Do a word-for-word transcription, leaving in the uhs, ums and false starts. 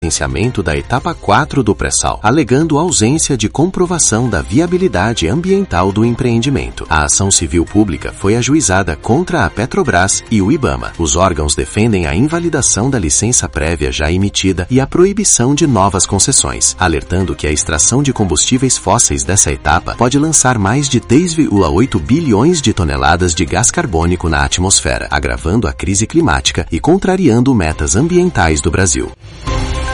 licenciamento da etapa quatro do pré-sal, alegando ausência de comprovação da viabilidade ambiental do empreendimento. A ação civil pública foi ajuizada contra a Petrobras e o IBAMA. Os órgãos defendem a invalidação da licença prévia já emitida e a proibição de novas concessões, alertando que a extração de combustíveis fósseis dessa etapa pode lançar mais de dez vírgula oito bilhões de toneladas de gás carbônico na atmosfera, agravando a crise climática e contrariando metas ambientais do Brasil.